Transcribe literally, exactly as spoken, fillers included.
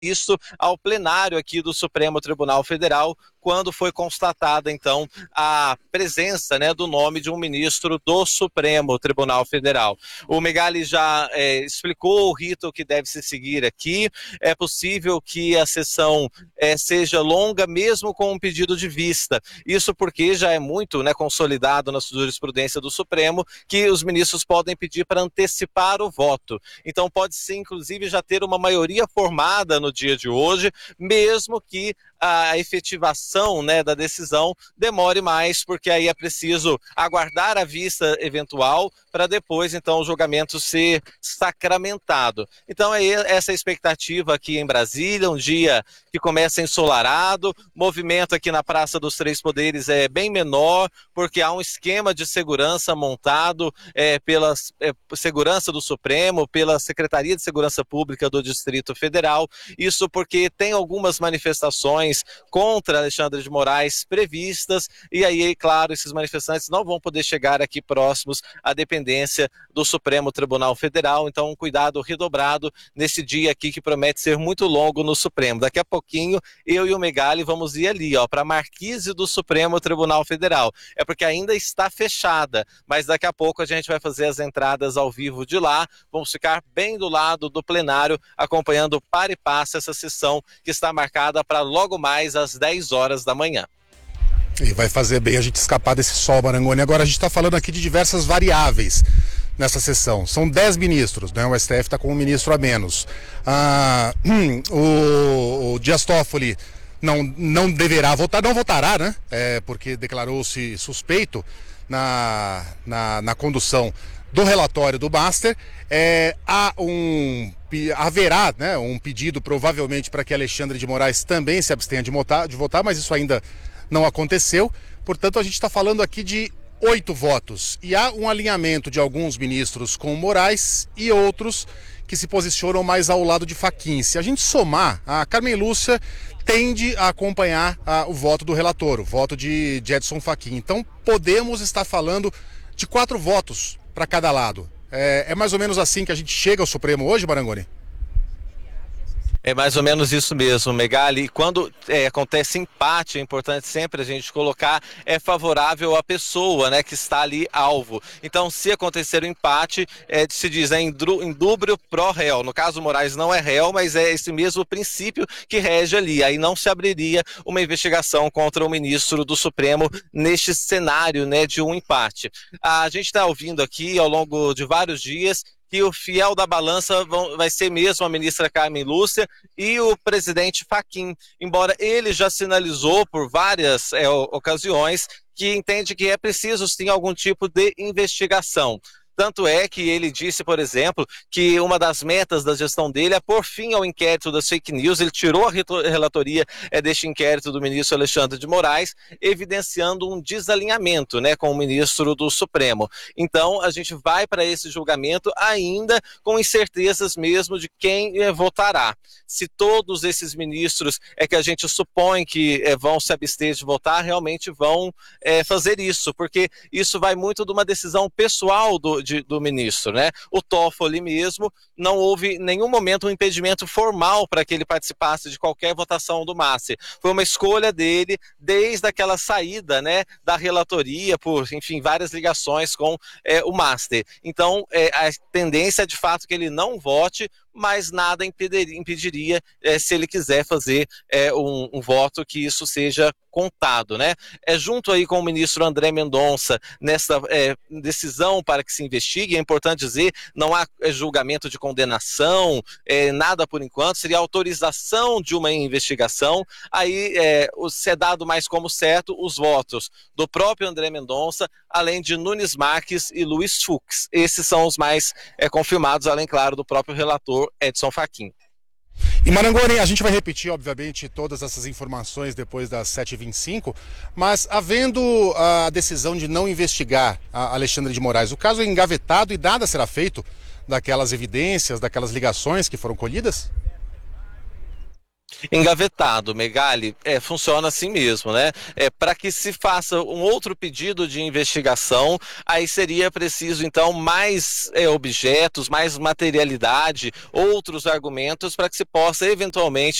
isso ao plenário aqui do Supremo Tribunal Federal, quando foi constatada, então, a presença, né, do nome de um ministro do Supremo Tribunal Federal. O Megali já é, explicou o rito que deve se seguir aqui. É possível que a sessão é, seja longa, mesmo com um pedido de vista. Isso porque já é muito, né, consolidado na jurisprudência do Supremo que os ministros podem pedir para antecipar o voto. Então pode-se, inclusive, já ter uma maioria formada no dia de hoje, mesmo que a efetivação, né, da decisão demore mais, porque aí é preciso aguardar a vista eventual para depois, então, o julgamento ser sacramentado. Então é essa a expectativa aqui em Brasília, um dia que começa ensolarado, movimento aqui na Praça dos Três Poderes é bem menor, porque há um esquema de segurança montado é, pela é, segurança do Supremo, pela Secretaria de Segurança Pública do Distrito Federal, isso porque tem algumas manifestações contra Alexandre de Moraes previstas, e aí, claro, esses manifestantes não vão poder chegar aqui próximos à dependência do Supremo Tribunal Federal, então um cuidado redobrado nesse dia aqui que promete ser muito longo no Supremo. Daqui a pouquinho, eu e o Megali vamos ir ali, ó, para a Marquise do Supremo Tribunal Federal. É porque ainda está fechada, mas daqui a pouco a gente vai fazer as entradas ao vivo de lá, vamos ficar bem do lado do plenário, acompanhando para e passo essa sessão que está marcada para logo mais às dez horas da manhã. E vai fazer bem a gente escapar desse sol, Marangoni. Agora a gente está falando aqui de diversas variáveis nessa sessão. São dez ministros, né? O S T F está com um ministro a menos. Ah, hum, o, o Dias Toffoli não, não deverá votar, não votará, né? É, porque declarou-se suspeito na, na, na condução do relatório do Master. É, há um, haverá, né, um pedido provavelmente para que Alexandre de Moraes também se abstenha de votar, de votar, mas isso ainda não aconteceu. Portanto, a gente está falando aqui de oito votos. E há um alinhamento de alguns ministros com Moraes e outros que se posicionam mais ao lado de Fachin. Se a gente somar, a Carmen Lúcia tende a acompanhar a, o voto do relator, o voto de, de Edson Fachin. Então, podemos estar falando de quatro votos para cada lado. É, é mais ou menos assim que a gente chega ao Supremo hoje, Marangoni? É mais ou menos isso mesmo, Megali. Quando é, acontece empate, é importante sempre a gente colocar, é favorável à pessoa, né, que está ali alvo. Então, se acontecer o empate, é, se diz é indúbrio pró réu. No caso, o Moraes não é réu, mas é esse mesmo princípio que rege ali. Aí não se abriria uma investigação contra o ministro do Supremo neste cenário, né, de um empate. A gente está ouvindo aqui ao longo de vários dias que o fiel da balança vão, vai ser mesmo a ministra Carmen Lúcia e o presidente Fachin, embora ele já sinalizou por várias é, ocasiões que entende que é preciso sim algum tipo de investigação. Tanto é que ele disse, por exemplo, que uma das metas da gestão dele é pôr fim ao inquérito das fake news. Ele tirou a relatoria é, deste inquérito do ministro Alexandre de Moraes, evidenciando um desalinhamento, né, com o ministro do Supremo. Então, a gente vai para esse julgamento ainda com incertezas mesmo de quem é, votará. Se todos esses ministros é que a gente supõe que é, vão se abster de votar, realmente vão é, fazer isso, porque isso vai muito de uma decisão pessoal do De, do ministro, né? O Toffoli mesmo, não houve em nenhum momento um impedimento formal para que ele participasse de qualquer votação do Master. Foi uma escolha dele desde aquela saída, né, da relatoria por, enfim, várias ligações com é, o Master. Então, é, a tendência é de fato que ele não vote, mas nada impediria, impediria é, se ele quiser fazer é, um, um voto que isso seja contado, né? É junto aí com o ministro André Mendonça nessa é, decisão para que se investigue. É importante dizer, não há é, julgamento de condenação, é, nada por enquanto, seria autorização de uma investigação. Aí é, se é dado mais como certo os votos do próprio André Mendonça, além de Nunes Marques e Luiz Fux. Esses são os mais é, confirmados, além, claro, do próprio relator Edson Fachin. E Marangoni, a gente vai repetir, obviamente, todas essas informações depois das sete e vinte e cinco, mas havendo a decisão de não investigar a Alexandre de Moraes, o caso é engavetado e nada será feito daquelas evidências, daquelas ligações que foram colhidas? Engavetado, Megali, é, funciona assim mesmo, né? É, para que se faça um outro pedido de investigação, aí seria preciso, então, mais é, objetos, mais materialidade, outros argumentos para que se possa, eventualmente,